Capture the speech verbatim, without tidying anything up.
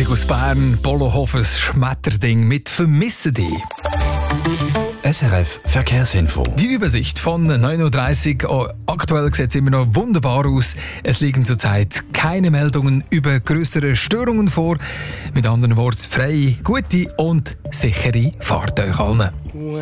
Musik aus Bern, Bolohofers Schmetterding mit «Vermisse dich». S R F Verkehrsinfo. Die Übersicht von neun Uhr dreißig. Oh, aktuell sieht es immer noch wunderbar aus. Es liegen zurzeit keine Meldungen über größere Störungen vor. Mit anderen Worten, freie, gute und sichere Fahrt euch allen.